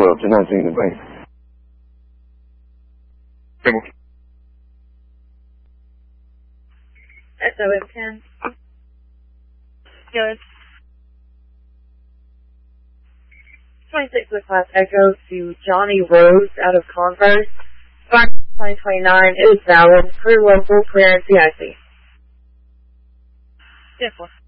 会有侦探声音的关系。对不？ SOM10. Good. 26 with class Echo to Johnny Rose out of Converse. 2029 is valid. Crew local, clear and CIC. 10-4.